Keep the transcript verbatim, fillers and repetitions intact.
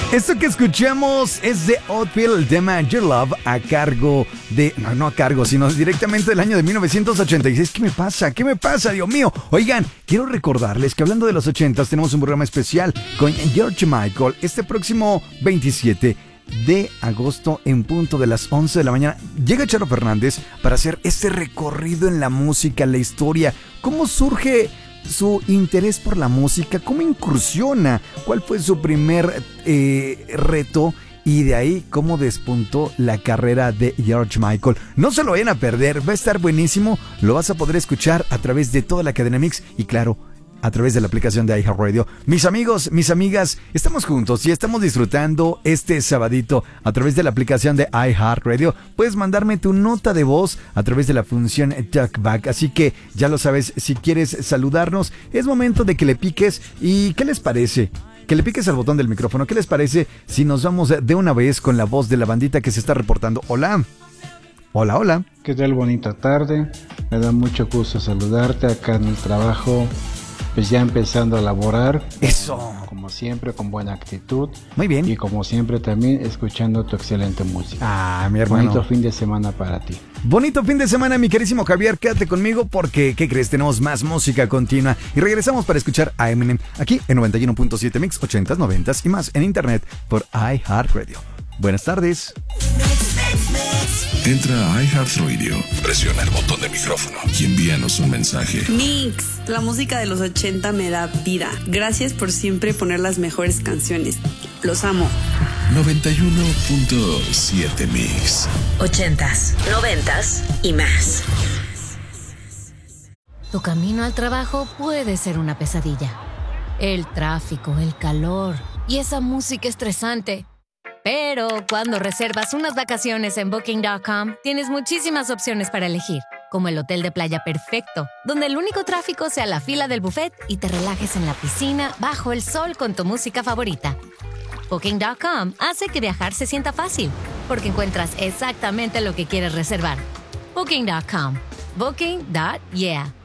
Esto que escuchamos es de Oatfield, el tema Your Love, a cargo de... No, no a cargo, sino directamente del año de mil novecientos ochenta y seis. ¿Qué me pasa? ¿Qué me pasa, Dios mío? Oigan, quiero recordarles que hablando de los ochentas, tenemos un programa especial con George Michael este próximo veintisiete de agosto en punto de las once de la mañana. Llega Charo Fernández para hacer este recorrido en la música, la historia, cómo surge su interés por la música, cómo incursiona, cuál fue su primer eh, reto y de ahí cómo despuntó la carrera de George Michael. No se lo vayan a perder, va a estar buenísimo, lo vas a poder escuchar a través de toda la cadena Mix y claro, a través de la aplicación de iHeartRadio. Mis amigos, mis amigas, estamos juntos y estamos disfrutando este sabadito a través de la aplicación de iHeartRadio. Puedes mandarme tu nota de voz a través de la función Talkback. Así que ya lo sabes, si quieres saludarnos, es momento de que le piques. ¿Y qué les parece? Que le piques al botón del micrófono. ¿Qué les parece si nos vamos de una vez con la voz de la bandita que se está reportando? Hola. Hola, hola. ¿Qué tal? Bonita tarde. Me da mucho gusto saludarte acá en el trabajo. Pues ya empezando a laborar. Eso. Como siempre, con buena actitud. Muy bien. Y como siempre también escuchando tu excelente música. Ah, mi hermano. Bonito fin de semana para ti. Bonito fin de semana, mi querísimo Javier. Quédate conmigo porque, ¿qué crees? Tenemos más música continua. Y regresamos para escuchar a Eminem aquí en noventa y uno punto siete Mix, ochentas, noventas y más en internet por iHeartRadio. Buenas tardes. Entra a iHeartRadio, presiona el botón de micrófono y envíanos un mensaje. Mix, la música de los ochenta me da vida. Gracias por siempre poner las mejores canciones. Los amo. noventa y uno punto siete Mix. Ochentas, noventas y más. Tu camino al trabajo puede ser una pesadilla. El tráfico, el calor y esa música estresante. Pero cuando reservas unas vacaciones en Booking punto com, tienes muchísimas opciones para elegir, como el hotel de playa perfecto, donde el único tráfico sea la fila del buffet y te relajes en la piscina bajo el sol con tu música favorita. Booking punto com hace que viajar se sienta fácil, porque encuentras exactamente lo que quieres reservar. Booking punto com. Booking. Yeah.